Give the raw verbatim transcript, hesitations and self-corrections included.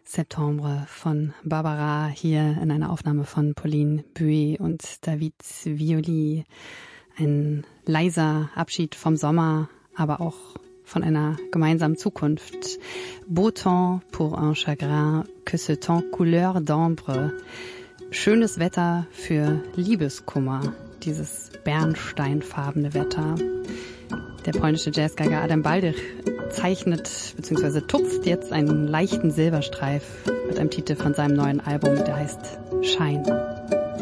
Septembre von Barbara hier in einer Aufnahme von Pauline Buet und David Violi. Ein leiser Abschied vom Sommer, aber auch von einer gemeinsamen Zukunft. Beau temps pour un chagrin, que ce temps couleur d'ambre. Schönes Wetter für Liebeskummer, dieses bernsteinfarbene Wetter. Der polnische Jazzgeiger Adam Baldych zeichnet bzw. tupft jetzt einen leichten Silberstreif mit einem Titel von seinem neuen Album, der heißt Shine.